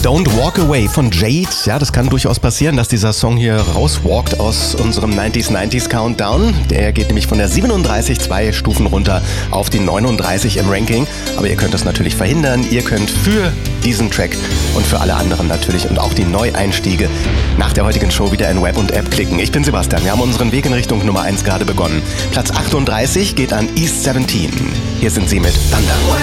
Don't Walk Away von Jade. Ja, das kann durchaus passieren, dass dieser Song hier rauswalkt aus unserem 90s Countdown. Der geht nämlich von der 37 2 Stufen runter auf die 39 im Ranking. Aber ihr könnt das natürlich verhindern. Ihr könnt für diesen Track und für alle anderen natürlich und auch die Neueinstiege nach der heutigen Show wieder in Web und App klicken. Ich bin Sebastian. Wir haben unseren Weg in Richtung Nummer 1 gerade begonnen. Platz 38 geht an East 17. Hier sind sie mit Thunder.